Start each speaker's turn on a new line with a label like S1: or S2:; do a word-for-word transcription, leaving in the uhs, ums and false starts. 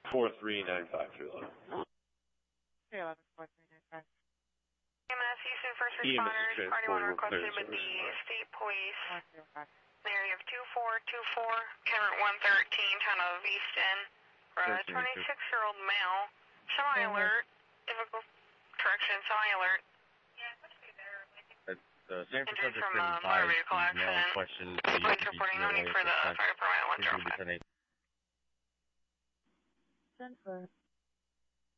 S1: four three nine five three eleven.
S2: three eleven, four three nine five.
S3: E M S, Houston First Responders, party one requested with the state police. An area of two four two four, Cameron one thirteen, town of Easton, for a twenty-six-year-old male. Semi-alert, difficult correction, semi-alert.
S4: The San
S3: Francisco from a motor vehicle accident.
S4: Question.
S3: Police reporting no need for the fire department one zero five.
S2: ten for